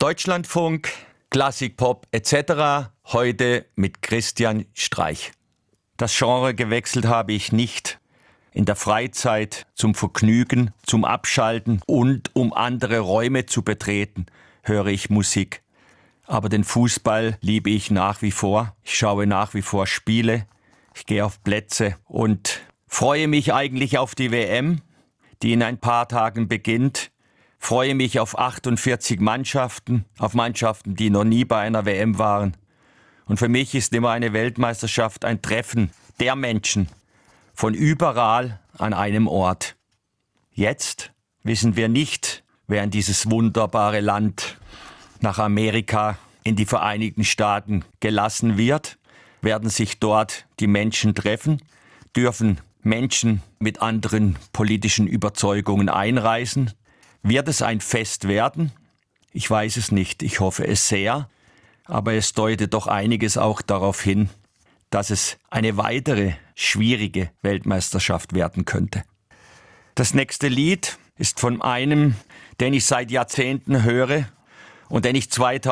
Deutschlandfunk, Klassikpop etc. Heute mit Christian Streich. Das Genre gewechselt habe ich nicht. In der Freizeit, zum Vergnügen, zum Abschalten und um andere Räume zu betreten, höre ich Musik. Aber den Fußball liebe ich nach wie vor. Ich schaue nach wie vor Spiele. Ich gehe auf Plätze und freue mich eigentlich auf die WM, die in ein paar Tagen beginnt. Freue mich auf 48 Mannschaften, auf Mannschaften, die noch nie bei einer WM waren. Und für mich ist immer eine Weltmeisterschaft ein Treffen der Menschen von überall an einem Ort. Jetzt wissen wir nicht, wer in dieses wunderbare Land nach Amerika, in die Vereinigten Staaten gelassen wird. Werden sich dort die Menschen treffen? Dürfen Menschen mit anderen politischen Überzeugungen einreisen? Wird es ein Fest werden? Ich weiß es nicht, ich hoffe es sehr, aber es deutet doch einiges auch darauf hin, dass es eine weitere schwierige Weltmeisterschaft werden könnte. Das nächste Lied ist von einem, den ich seit Jahrzehnten höre und den ich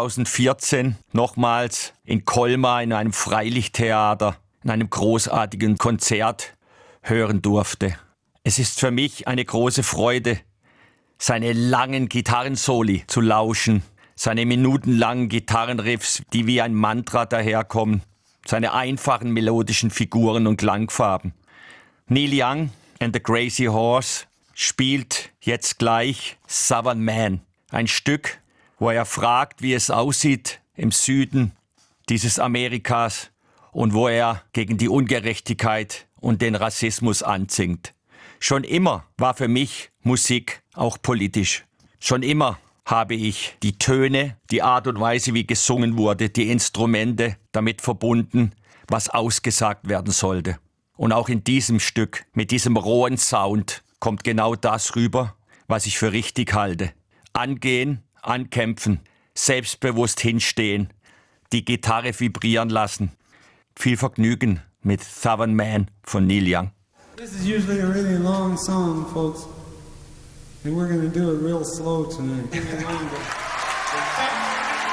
2014 nochmals in Colmar in einem Freilichttheater, in einem großartigen Konzert hören durfte. Es ist für mich eine große Freude, seine langen Gitarrensoli zu lauschen, seine minutenlangen Gitarrenriffs, die wie ein Mantra daherkommen, seine einfachen melodischen Figuren und Klangfarben. Neil Young and the Crazy Horse spielt jetzt gleich Southern Man, ein Stück, wo er fragt, wie es aussieht im Süden dieses Amerikas und wo er gegen die Ungerechtigkeit und den Rassismus ansingt. Schon immer war für mich Musik auch politisch. Schon immer habe ich die Töne, die Art und Weise, wie gesungen wurde, die Instrumente damit verbunden, was ausgesagt werden sollte. Und auch in diesem Stück, mit diesem rohen Sound, kommt genau das rüber, was ich für richtig halte. Angehen, ankämpfen, selbstbewusst hinstehen, die Gitarre vibrieren lassen. Viel Vergnügen mit Southern Man von Neil Young. This is usually a really long song, folks, and we're going to do it real slow tonight.